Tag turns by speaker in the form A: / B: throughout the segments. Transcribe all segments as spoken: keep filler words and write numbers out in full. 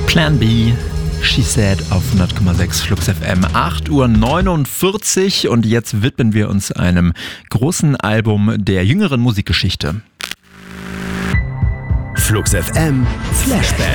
A: Plan B, She Said auf hundert Komma sechs Flux F M. acht Uhr neunundvierzig und jetzt widmen wir uns einem großen Album der jüngeren Musikgeschichte.
B: Flux F M Flashback.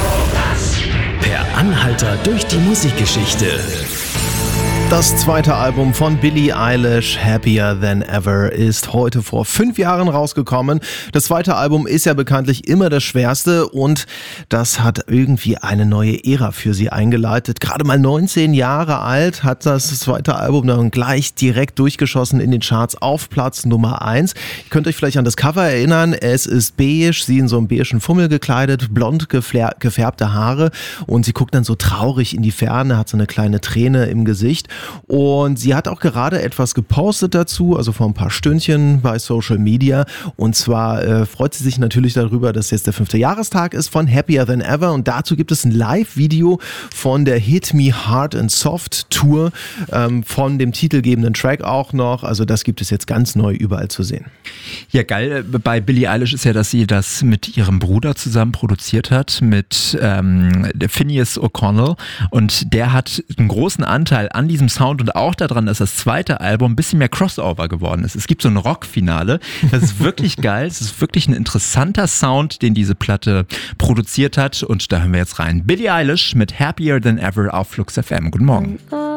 B: Per Anhalter durch die Musikgeschichte.
C: Das zweite Album von Billie Eilish, Happier Than Ever, ist heute vor fünf Jahren rausgekommen. Das zweite Album ist ja bekanntlich immer das schwerste und das hat irgendwie eine neue Ära für sie eingeleitet. Gerade mal neunzehn Jahre alt hat das zweite Album dann gleich direkt durchgeschossen in den Charts auf Platz Nummer eins. Ihr könnt euch vielleicht an das Cover erinnern. Es ist beige, sie in so einem beigen Fummel gekleidet, blond geflär- gefärbte Haare und sie guckt dann so traurig in die Ferne, hat so eine kleine Träne im Gesicht. Und sie hat auch gerade etwas gepostet dazu, also vor ein paar Stündchen bei Social Media. Und zwar äh, freut sie sich natürlich darüber, dass jetzt der fünfte Jahrestag ist von Happier Than Ever. Und dazu gibt es ein Live-Video von der Hit Me Hard and Soft Tour, ähm, von dem titelgebenden Track auch noch. Also das gibt es jetzt ganz neu überall zu sehen.
A: Ja, geil bei Billie Eilish ist ja, dass sie das mit ihrem Bruder zusammen produziert hat, mit ähm, Phineas O'Connell. Und der hat einen großen Anteil an diesem Sound und auch daran, dass das zweite Album ein bisschen mehr Crossover geworden ist. Es gibt so ein Rockfinale. Das ist wirklich geil. Es ist wirklich ein interessanter Sound, den diese Platte produziert hat. Und da hören wir jetzt rein. Billie Eilish mit Happier Than Ever auf Flux F M. Guten Morgen.